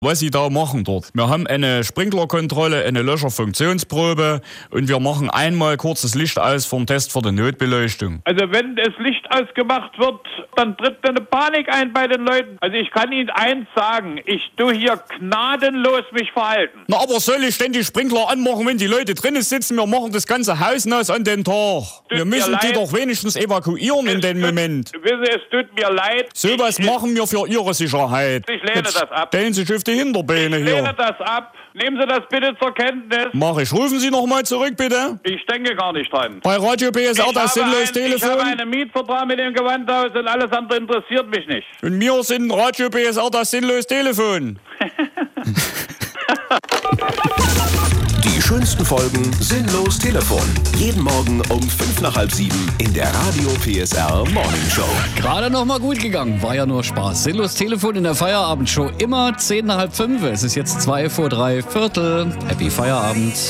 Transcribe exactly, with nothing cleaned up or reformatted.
was Sie da machen dort. Wir haben eine Sprinklerkontrolle, eine Löscherfunktionsprobe und wir machen einmal kurzes Licht aus vom Test für die Notbeleuchtung. Also wenn das Licht ausgemacht wird, dann tritt eine Panik ein bei den Leuten. Also ich kann Ihnen eins sagen, ich tue hier gnadenlos mich verhalten. Na, aber soll ich denn die Sprinkler anmachen, wenn die Leute drinnen sitzen? Wir machen das ganze Haus nass an den Tag. Tut wir müssen die leid. doch wenigstens evakuieren Es in dem tut, Moment. Wissen Sie, es tut mir leid. So was ich, machen wir für Ihre Sicherheit. Ich lehne Jetzt das ab. stellen Sie sich auf die Hinterbeine Ich hier. lehne das ab. Nehmen Sie das bitte zur Kenntnis. Mach ich. Rufen Sie noch mal zurück, bitte. Ich denke gar nicht dran. Bei Radio B S R Ich das habe sinnlos ein, Telefon. Ich habe einen Mietvertrag mit dem Gewandhaus und alles andere interessiert mich nicht. Und mir sind Radio B S R das sinnlos Telefon. Die schönsten Folgen Sinnlos Telefon. Jeden Morgen um fünf nach halb sieben in der Radio P S R Morning Show. Gerade noch mal gut gegangen, war ja nur Spaß. Sinnlos Telefon in der Feierabendshow, immer zehn nach halb fünf. Es ist jetzt zwei vor drei Viertel. Happy Feierabend.